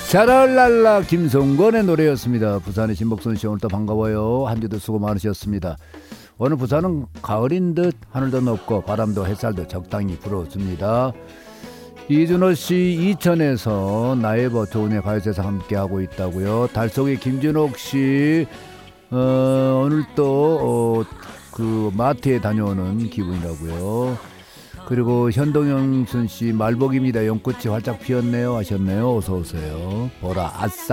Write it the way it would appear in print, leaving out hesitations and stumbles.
샤랄랄라 김성권의 노래였습니다. 부산의 신복선 씨 오늘도 반가워요. 한 주도 수고 많으셨습니다. 오늘 부산은 가을인 듯 하늘도 높고 바람도 햇살도 적당히 불어줍니다. 이준호 씨 이천에서 나이버 좋은의 가요세상 함께하고 있다고요. 달속의 김준옥 씨 오늘 또 그 마트에 다녀오는 기분이라고요. 그리고 현동영순 씨 말복입니다. 연꽃이 활짝 피었네요 하셨네요. 어서 오세요. 보라 아싸.